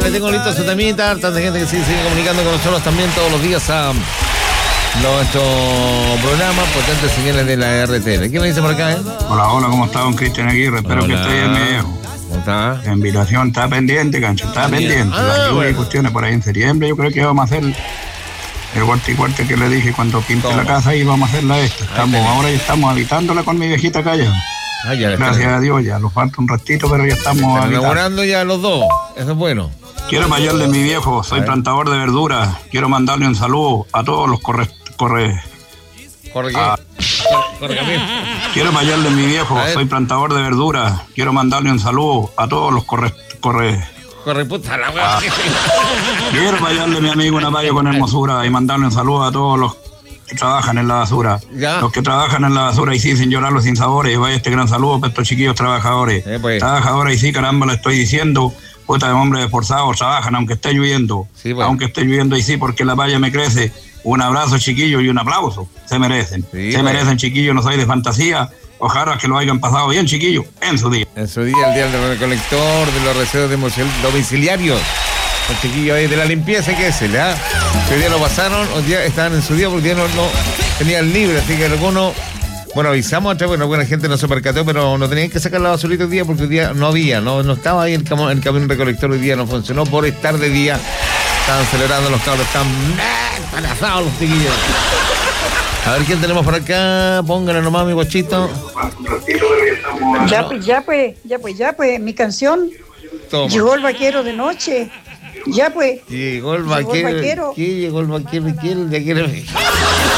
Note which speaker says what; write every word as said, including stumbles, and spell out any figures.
Speaker 1: me tengo listo su temita. Tanta gente que sigue, sigue comunicando con nosotros también todos los días a nuestro programa Potentes Señales de la R T L. ¿Quién me dice por acá, eh?
Speaker 2: Hola, hola, ¿cómo está don Cristian Aguirre? Espero
Speaker 1: Hola.
Speaker 2: que esté bien, mi viejo.
Speaker 1: ¿Cómo está?
Speaker 2: La invitación está pendiente, cancho, está
Speaker 1: Bien.
Speaker 2: pendiente.
Speaker 1: Ah,
Speaker 2: Las lluvias
Speaker 1: bueno.
Speaker 2: y cuestiones por ahí en septiembre, yo creo que vamos a hacer el cuarto y cuarto que le dije cuando pinte
Speaker 1: ¿Cómo?
Speaker 2: la casa y vamos a hacerla esta. Estamos,
Speaker 1: tenés.
Speaker 2: ahora ya estamos habitándola con mi viejita acá ya.
Speaker 1: Ah, ya
Speaker 2: Gracias a Dios, ya nos falta un ratito, pero ya estamos
Speaker 1: Están
Speaker 2: habitando.
Speaker 1: inaugurando ya los dos. Eso es bueno.
Speaker 2: Quiero mayarle a mi viejo, soy
Speaker 1: A ver.
Speaker 2: plantador de verduras. Quiero mandarle un saludo a todos los corre... corre
Speaker 1: Corre qué.
Speaker 2: Ah.
Speaker 1: Corre camino.
Speaker 2: Quiero mayarle a mi viejo,
Speaker 1: A ver.
Speaker 2: soy plantador de verduras. Quiero mandarle un saludo a todos los corre... corre...
Speaker 1: Corre puta la weá.
Speaker 2: Quiero mayarle a mi amigo una malla con hermosura y mandarle un saludo a todos los que trabajan en la basura.
Speaker 1: Ya.
Speaker 2: Los que trabajan en la basura y sí, sin llorar los sinsabores. Vaya este gran saludo para estos chiquillos trabajadores.
Speaker 1: Eh, pues.
Speaker 2: Trabajadores y sí, caramba, le estoy diciendo. Puta de hombres esforzados, trabajan aunque esté lloviendo.
Speaker 1: Sí, pues.
Speaker 2: Aunque esté lloviendo y sí, porque la valla me crece. Un abrazo, chiquillos, y un aplauso. Se merecen.
Speaker 1: Sí,
Speaker 2: Se
Speaker 1: pues.
Speaker 2: merecen, chiquillos, no soy de fantasía. Ojalá que lo hayan pasado bien, chiquillos, en su día.
Speaker 1: En su día, el día del recolector, de los recesos domiciliarios. Los chiquillos ahí de la limpieza, ¿qué es? ¿Ah? Hoy día lo pasaron, hoy día estaban en su día, porque hoy día no, no tenían libre, así que algunos, bueno, avisamos atrás, bueno, buena gente no se percató, pero no tenían que sacar la basurita hoy día porque hoy día no había, no, no estaba ahí el, camo, el camión recolector, hoy día no funcionó por estar de día. Estaban celebrando los cabros, están embarazados los chiquillos. A ver quién tenemos por acá, pónganle nomás mi guachito.
Speaker 3: Ya pues, ya pues, ya pues, ya pues, mi canción.
Speaker 1: Toma.
Speaker 3: Llegó el vaquero de noche. Ya pues.
Speaker 1: Llegó el
Speaker 3: Llegó el
Speaker 1: vaquero.
Speaker 3: vaquero.
Speaker 1: ¿Qué llegó el vaquero? ¿Quién? ¿Ya quiere?